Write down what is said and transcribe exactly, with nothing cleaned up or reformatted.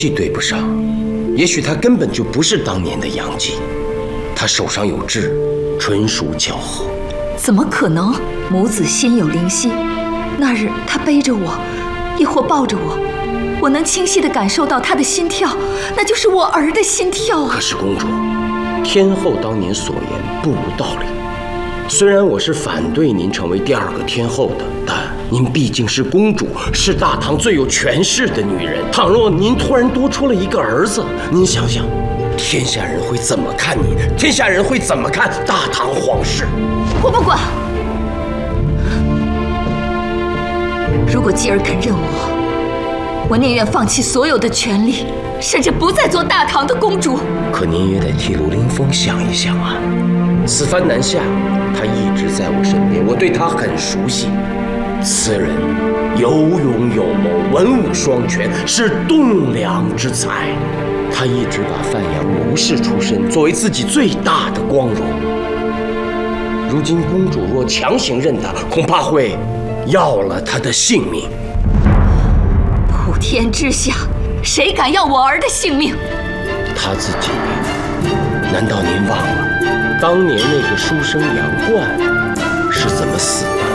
既对不上，也许他根本就不是当年的杨继，他手上有痣，纯属巧合。 怎么可能？母子心有灵犀。那日他背着我，亦或抱着我，我能清晰地感受到他的心跳，那就是我儿的心跳啊！ 可是公主，天后当年所言不无道理。虽然我是反对您成为第二个天后的，但您毕竟是公主，是大唐最有权势的女人。倘若您突然多出了一个儿子，您想想，天下人会怎么看你？天下人会怎么看大唐皇室？ 我不管。如果继儿肯认我，我宁愿放弃所有的权利，甚至不再做大唐的公主。 可您也得替卢凌风想一想啊！此番南下，他一直在我身边，我对他很熟悉。此人有勇有谋，文武双全，是栋梁之才。他一直把范阳谋士出身作为自己最大的光荣。如今公主若强行认他，恐怕会要了他的性命。 普天之下，谁敢要我儿的性命？ 他自己，难道您忘了当年那个书生杨贯是怎么死的？